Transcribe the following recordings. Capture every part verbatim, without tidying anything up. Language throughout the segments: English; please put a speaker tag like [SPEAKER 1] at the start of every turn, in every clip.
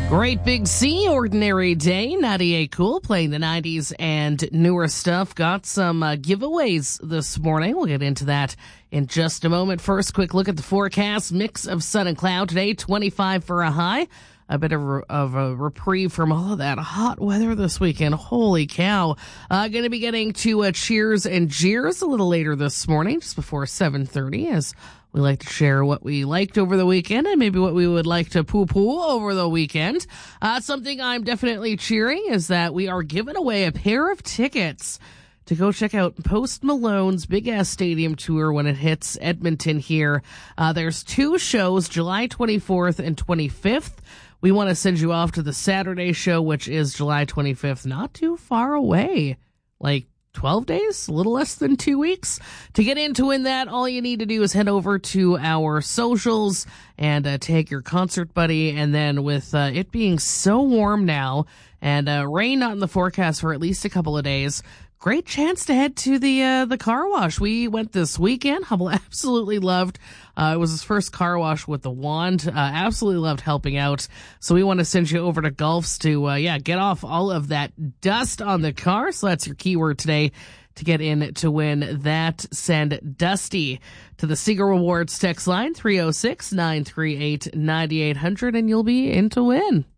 [SPEAKER 1] Great Big C, Ordinary Day, ninety-eight Cool, playing the nineties and newer stuff. Got some uh, giveaways this morning. We'll get into that in just a moment. First, quick look at the forecast. Mix of sun and cloud today, twenty-five for a high. A bit of, of a reprieve from all of that hot weather this weekend. Holy cow. Uh, going to be getting to uh, Cheers and Jeers a little later this morning, just before seven thirty, as we like to share what we liked over the weekend and maybe what we would like to poo-poo over the weekend. Uh, something I'm definitely cheering is that we are giving away a pair of tickets to go check out Post Malone's Big Ass Stadium Tour when it hits Edmonton here. Uh, there's two shows, July twenty-fourth and twenty-fifth. We want to send you off to the Saturday show, which is July twenty-fifth, not too far away, like twelve days, a little less than two weeks. To get in to win that, all you need to do is head over to our socials and uh, tag your concert buddy. And then with uh, it being so warm now and uh, rain not in the forecast for at least a couple of days, great chance to head to the uh, the car wash. We went this weekend. Hubble absolutely loved. Uh, it was his first car wash with the wand. Uh, absolutely loved helping out. So we want to send you over to Gulfs to, uh, yeah, get off all of that dust on the car. So that's your keyword today to get in to win that. Send Dusty to the Seeger Rewards text line, three oh six, nine three eight, nine eight hundred, and you'll be in to win.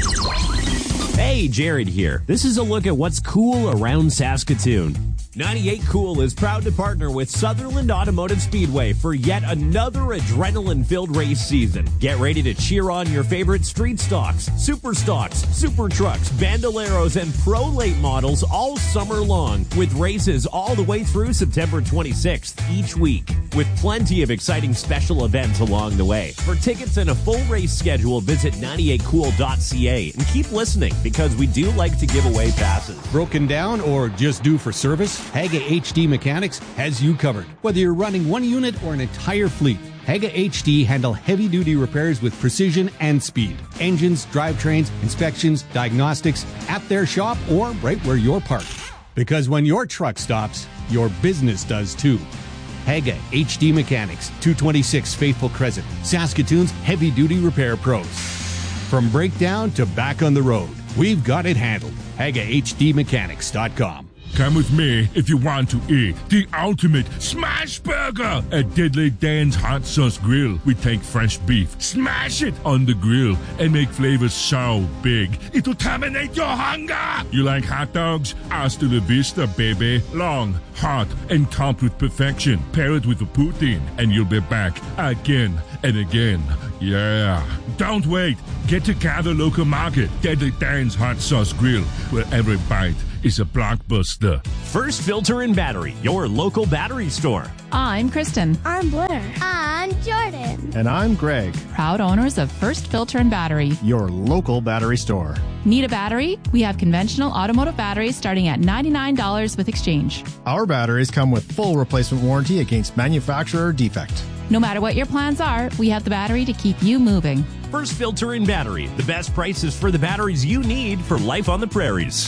[SPEAKER 2] Hey, Jared here. This is a look at what's cool around Saskatoon. ninety-eight Cool is proud to partner with Sutherland Automotive Speedway for yet another adrenaline-filled race season. Get ready to cheer on your favorite street stocks, super stocks, super trucks, bandoleros, and pro late models all summer long, with races all the way through September twenty-sixth each week, with plenty of exciting special events along the way. For tickets and a full race schedule, visit ninety-eight cool dot c a and keep listening, because we do like to give away passes.
[SPEAKER 3] Broken down or just due for service? Haga H D Mechanics has you covered. Whether you're running one unit or an entire fleet, Haga H D handle heavy-duty repairs with precision and speed. Engines, drivetrains, inspections, diagnostics, at their shop or right where you're parked. Because when your truck stops, your business does too. Haga H D Mechanics, two twenty-six Faithful Crescent, Saskatoon's heavy-duty repair pros. From breakdown to back on the road, we've got it handled. Haga H D Mechanics dot com.
[SPEAKER 4] Come with me if you want to eat the ultimate smash burger at Deadly Dan's Hot Sauce Grill. We take fresh beef, smash it on the grill, and make flavors so big it'll terminate your hunger. You like hot dogs? Hasta la vista, baby. Long, hot, and topped with perfection. Pair it with a poutine, and you'll be back again and again. Yeah. Don't wait. Get to Gather Local Market, Deadly Dan's Hot Sauce Grill, where every bite is a blockbuster.
[SPEAKER 2] First Filter and Battery, your local battery store.
[SPEAKER 5] I'm Kristen.
[SPEAKER 6] I'm Blair. I'm Jordan.
[SPEAKER 7] And I'm Greg.
[SPEAKER 5] Proud owners of First Filter and Battery,
[SPEAKER 7] your local battery store.
[SPEAKER 5] Need a battery? We have conventional automotive batteries starting at ninety-nine dollars with exchange.
[SPEAKER 7] Our batteries come with full replacement warranty against manufacturer defect.
[SPEAKER 5] No matter what your plans are, we have the battery to keep you moving.
[SPEAKER 2] First Filter and Battery, the best prices for the batteries you need for life on the prairies.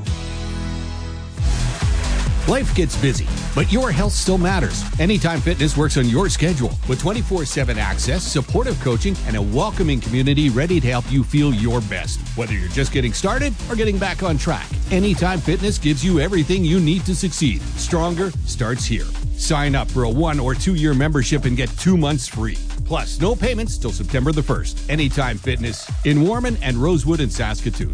[SPEAKER 3] Life gets busy, but your health still matters. Anytime Fitness works on your schedule with twenty-four seven access, supportive coaching, and a welcoming community ready to help you feel your best. Whether you're just getting started or getting back on track, Anytime Fitness gives you everything you need to succeed. Stronger starts here. Sign up for a one or two year membership and get two months free. Plus, no payments till September the first. Anytime Fitness in Warman and Rosewood in Saskatoon.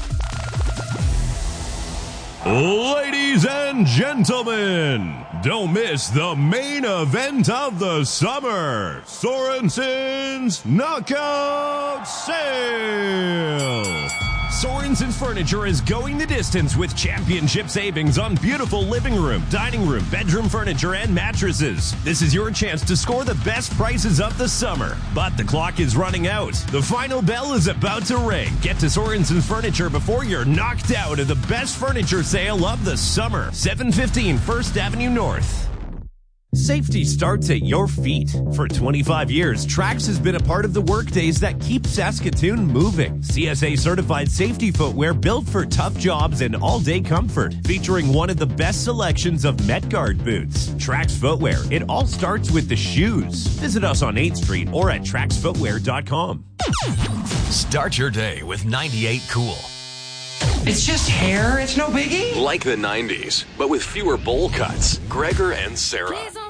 [SPEAKER 8] Ladies and gentlemen, don't miss the main event of the summer, Sorensen's Knockout Sale.
[SPEAKER 2] Sorensen's Furniture is going the distance with championship savings on beautiful living room, dining room, bedroom furniture, and mattresses. This is your chance to score the best prices of the summer. But the clock is running out. The final bell is about to ring. Get to Sorensen's Furniture before you're knocked out of the best furniture sale of the summer. seven fifteen First Avenue North. Safety starts at your feet. For twenty-five years, Trax has been a part of the workdays that keep Saskatoon moving. C S A certified safety footwear built for tough jobs and all-day comfort, featuring one of the best selections of MetGuard boots. Trax Footwear, it all starts with the shoes. Visit us on eighth Street or at trax footwear dot com. Start your day with ninety-eight Cool.
[SPEAKER 9] It's just hair. It's no biggie.
[SPEAKER 2] Like the nineties, but with fewer bowl cuts. Gregor and Sarah.